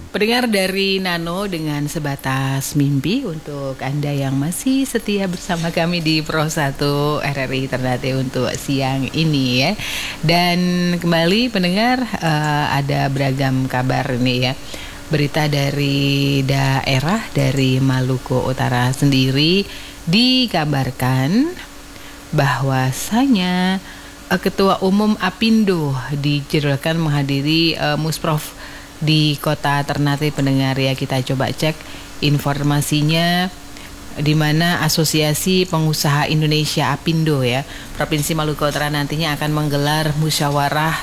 Pendengar dari Nano dengan sebatas mimpi, untuk Anda yang masih setia bersama kami di Pro 1 RRI Ternate untuk siang ini ya. Dan kembali pendengar, ada beragam kabar nih ya. Berita dari daerah, dari Maluku Utara sendiri dikabarkan bahwasanya Ketua Umum Apindo dijadwalkan menghadiri Musprov di kota Ternate. Pendengar ya, kita coba cek informasinya, di mana Asosiasi Pengusaha Indonesia Apindo ya Provinsi Maluku Utara nantinya akan menggelar musyawarah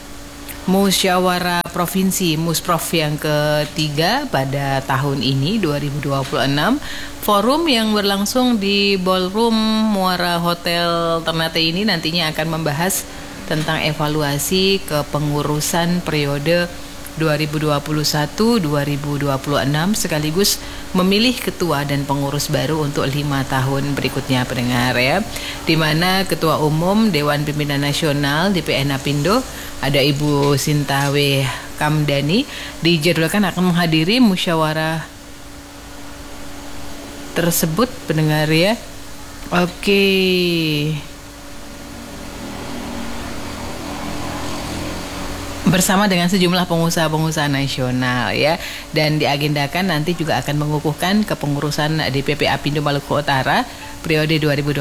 provinsi Musprov yang ketiga pada tahun ini 2026. Forum yang berlangsung di Ballroom Muara Hotel Ternate ini nantinya akan membahas tentang evaluasi kepengurusan periode 2021-2026 sekaligus memilih ketua dan pengurus baru untuk 5 tahun berikutnya pendengar ya. Di mana Ketua Umum Dewan Pimpinan Nasional DPN Apindo ada Ibu Sintawe Kamdani dijadwalkan akan menghadiri musyawarah tersebut pendengar ya. Oke. Bersama dengan sejumlah pengusaha-pengusaha nasional ya, dan diagendakan nanti juga akan mengukuhkan kepengurusan DPP Apindo Maluku Utara periode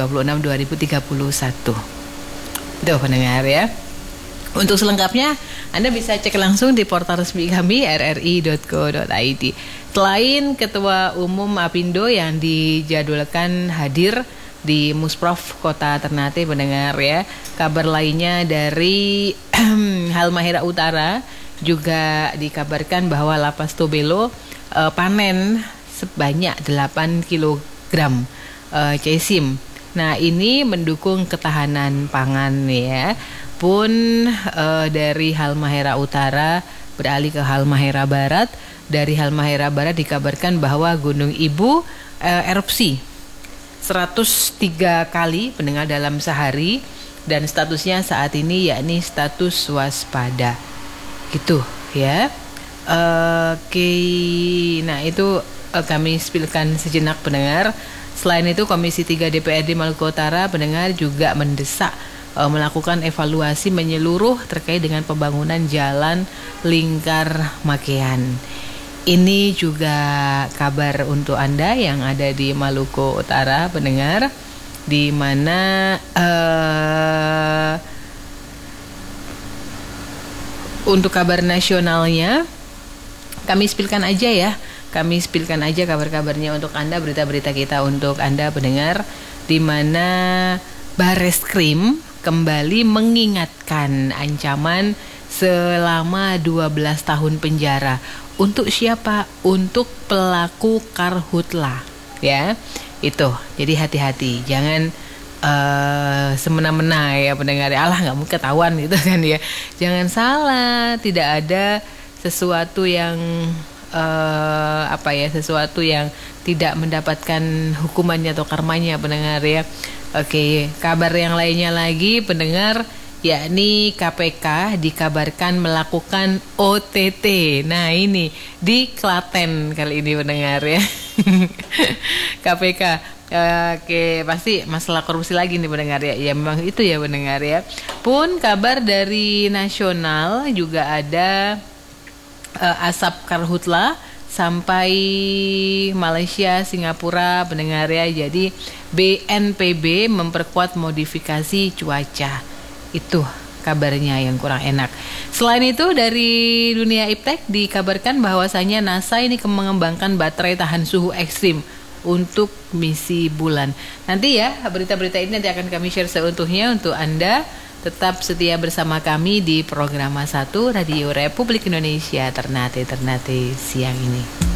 2026-2031. Itu pendengar ya. Untuk selengkapnya Anda bisa cek langsung di portal resmi kami rri.co.id. Selain Ketua Umum Apindo yang dijadwalkan hadir di Musprov Kota Ternate pendengar ya, kabar lainnya dari Halmahera Utara juga dikabarkan bahwa Lapas Tobelo panen sebanyak 8 kg cesim. Nah ini mendukung ketahanan pangan ya. Pun dari Halmahera Utara beralih ke Halmahera Barat. Dari Halmahera Barat dikabarkan bahwa Gunung Ibu erupsi 103 kali pendengar dalam sehari, dan statusnya saat ini yakni status waspada gitu ya. Oke, nah itu kami spilkan sejenak pendengar. Selain itu Komisi 3 DPRD Maluku Utara pendengar juga mendesak melakukan evaluasi menyeluruh terkait dengan pembangunan jalan lingkar Makean. Ini juga kabar untuk Anda yang ada di Maluku Utara pendengar, di mana untuk kabar nasionalnya kami spilkan aja ya. Kami spilkan aja kabar-kabarnya untuk Anda, berita-berita kita untuk Anda pendengar, di mana Bareskrim kembali mengingatkan ancaman selama 12 tahun penjara. Untuk siapa? Untuk pelaku karhutla ya. Itu, jadi hati-hati, jangan semena-mena ya pendengar. Allah nggak mau ketahuan gitu kan ya. Jangan salah, tidak ada sesuatu yang sesuatu yang tidak mendapatkan hukumannya atau karmanya pendengar ya. Oke, kabar yang lainnya lagi pendengar, yakni KPK dikabarkan melakukan OTT. Nah ini di Klaten kali ini pendengar ya. KPK. Oke, pasti masalah korupsi lagi nih pendengar ya. Ya memang itu ya pendengar ya. Pun kabar dari nasional juga ada asap karhutla sampai Malaysia, Singapura pendengar ya. Jadi BNPB memperkuat modifikasi cuaca. Itu kabarnya yang kurang enak. Selain itu dari dunia iptek dikabarkan bahwasanya NASA ini mengembangkan baterai tahan suhu ekstrim untuk misi bulan. Nanti ya berita-berita ini nanti akan kami share seutuhnya untuk Anda. Tetap setia bersama kami di program 1 Radio Republik Indonesia Ternate siang ini.